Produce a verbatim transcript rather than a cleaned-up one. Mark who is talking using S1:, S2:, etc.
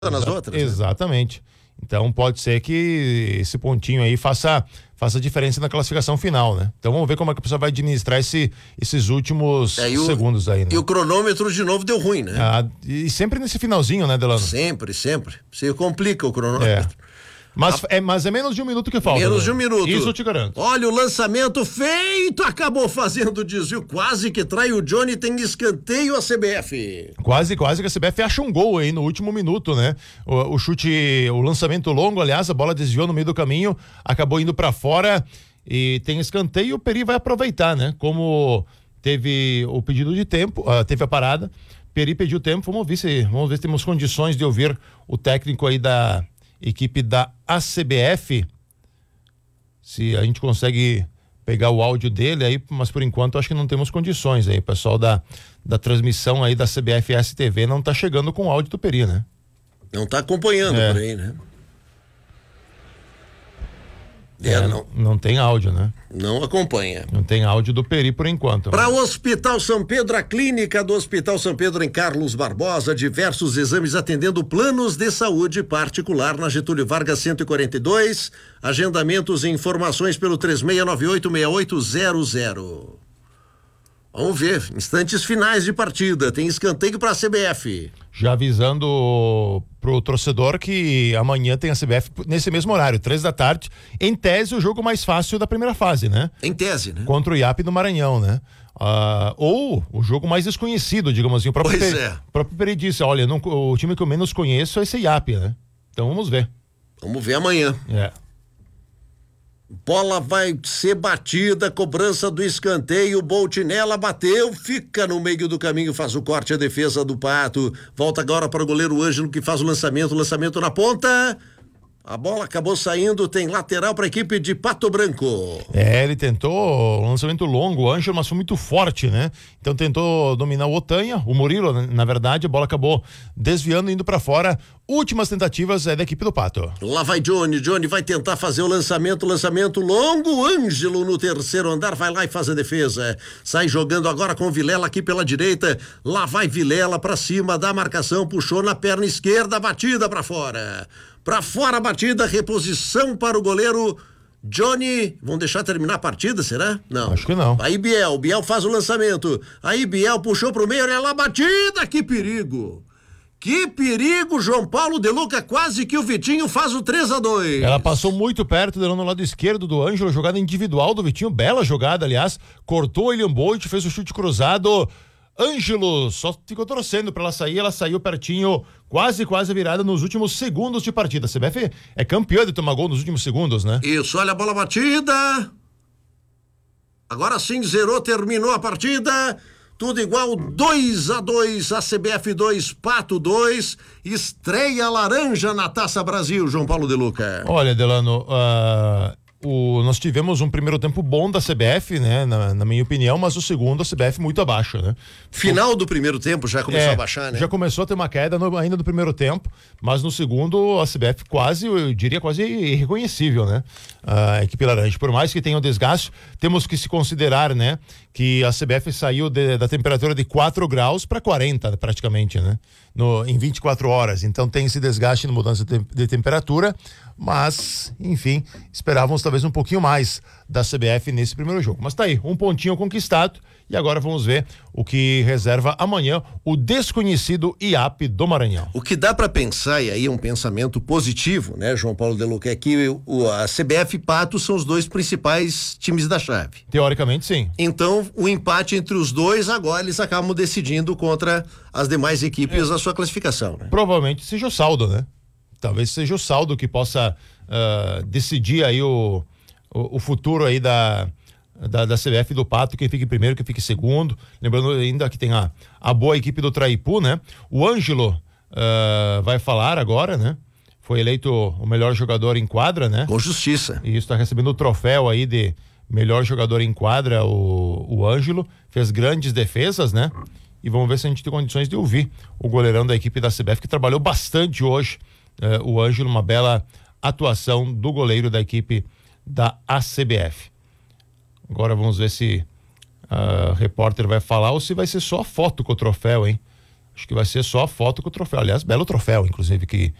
S1: nas outras.
S2: Exatamente. Né? Então pode ser que esse pontinho aí faça, faça diferença na classificação final, né? Então vamos ver como é que a pessoa vai administrar esse, esses últimos é, o, segundos aí, né?
S1: E o cronômetro de novo deu ruim, né?
S2: Ah, e sempre nesse finalzinho, né, Delano?
S1: Sempre, sempre. Se complica o cronômetro.
S2: É. Mas, a... é, mas é menos de um minuto que falta.
S1: Menos
S2: né?
S1: de um minuto.
S2: Isso eu te garanto.
S1: Olha o lançamento feito, acabou fazendo desvio, quase que trai o Johnny, tem escanteio a C B F.
S2: Quase, quase que a C B F acha um gol aí no último minuto, né? O, o chute, o lançamento longo, aliás, a bola desviou no meio do caminho, acabou indo pra fora e tem escanteio, o Peri vai aproveitar, né? Como teve o pedido de tempo, uh, teve a parada, Peri pediu tempo, vamos ver se, vamos ver se temos condições de ouvir o técnico aí da equipe da A C B F, se a gente consegue pegar o áudio dele aí, mas por enquanto acho que não temos condições aí, o pessoal da, da transmissão aí da C B F S T V não tá chegando com o áudio do Peri, né?
S1: Não tá acompanhando é. por aí, né?
S2: É, é, não, não tem áudio, né?
S1: Não acompanha.
S2: Não tem áudio do Peri por enquanto.
S1: Para o Hospital São Pedro, a clínica do Hospital São Pedro em Carlos Barbosa, diversos exames atendendo planos de saúde particular na Getúlio Vargas cento e quarenta e dois, agendamentos e informações pelo três seis nove oito, seis oito zero zero. Vamos ver, instantes finais de partida, tem escanteio para a C B F.
S2: Já avisando pro torcedor que amanhã tem a C B F nesse mesmo horário, três da tarde, em tese o jogo mais fácil da primeira fase, né?
S1: Em tese, né?
S2: Contra o I A P do Maranhão, né? Uh, ou o jogo mais desconhecido, digamos assim. O próprio
S1: pois
S2: Peri,
S1: é.
S2: O próprio Peri disse, olha, não, o time que eu menos conheço é esse I A P, né? Então vamos ver.
S1: Vamos ver amanhã.
S2: É.
S1: Bola vai ser batida, cobrança do escanteio, Boltinella bateu, fica no meio do caminho, faz o corte, a defesa do Pato, volta agora para o goleiro Ângelo que faz o lançamento, lançamento na ponta, a bola acabou saindo, tem lateral para a equipe de Pato Branco.
S2: É, ele tentou um lançamento longo, o Ângelo, mas foi muito forte, né? Então tentou dominar o Otanha, o Murilo, na verdade, a bola acabou desviando, indo para fora. Últimas tentativas é da equipe do Pato.
S1: Lá vai Johnny, Johnny vai tentar fazer o lançamento, lançamento longo, Ângelo no terceiro andar, vai lá e faz a defesa, sai jogando agora com Vilela aqui pela direita, lá vai Vilela para cima da marcação, puxou na perna esquerda, batida para fora, para fora a batida, reposição para o goleiro Johnny, vão deixar terminar a partida, será? Não.
S2: Acho que não.
S1: Aí Biel, Biel faz o lançamento, aí Biel puxou pro meio, olha lá a batida, que perigo! Que perigo, João Paulo De Luca, quase que o Vitinho faz o três a dois.
S2: Ela passou muito perto, deu no lado esquerdo do Ângelo, jogada individual do Vitinho, bela jogada, aliás, cortou o William Bolt, fez o chute cruzado, Ângelo só ficou torcendo pra ela sair, ela saiu pertinho, quase, quase virada nos últimos segundos de partida. A C B F é campeã de tomar gol nos últimos segundos, né?
S1: Isso, olha a bola batida, agora sim zerou, terminou a partida. Tudo igual, dois a dois, a C B F dois, Pato dois, estreia laranja na Taça Brasil, João Paulo De Luca.
S2: Olha, Delano, uh, o, nós tivemos um primeiro tempo bom da C B F, né, na, na minha opinião, mas o segundo a C B F muito abaixo, né?
S1: Final do primeiro tempo já começou
S2: é,
S1: a baixar, né?
S2: Já começou a ter uma queda no, ainda no primeiro tempo, mas no segundo a C B F quase, eu diria quase irreconhecível, né? A equipe laranja, por mais que tenha o desgaste, temos que se considerar, né, que a C B F saiu de, da temperatura de quatro graus para quarenta praticamente, né, no, em vinte e quatro horas, então tem esse desgaste na mudança de, de temperatura, mas enfim, esperávamos talvez um pouquinho mais da C B F nesse primeiro jogo, mas tá aí, um pontinho conquistado e agora vamos ver o que reserva amanhã o desconhecido I A P do Maranhão.
S1: O que dá para pensar, e aí é um pensamento positivo, né, João Paulo De Luca, é que o, a C B F e Pato são os dois principais times da chave.
S2: Teoricamente, sim.
S1: Então, o empate entre os dois, agora eles acabam decidindo contra as demais equipes é. a sua classificação, né?
S2: Provavelmente seja o saldo, né? Talvez seja o saldo que possa uh, decidir aí o, o, o futuro aí da, da, da C B F e do Pato, quem fique primeiro, quem fique segundo. Lembrando ainda que tem a, a boa equipe do Traipu, né? O Ângelo uh, vai falar agora, né? Foi eleito o melhor jogador em quadra, né?
S1: Com justiça.
S2: E isso, tá recebendo o troféu aí de melhor jogador em quadra, o, o Ângelo. Fez grandes defesas, né? E vamos ver se a gente tem condições de ouvir o goleirão da equipe da C B F, que trabalhou bastante hoje. Eh, o Ângelo, uma bela atuação do goleiro da equipe da A C B F. Agora vamos ver se o uh, repórter vai falar ou se vai ser só foto com o troféu, hein? Acho que vai ser só foto com o troféu. Aliás, belo troféu, inclusive, que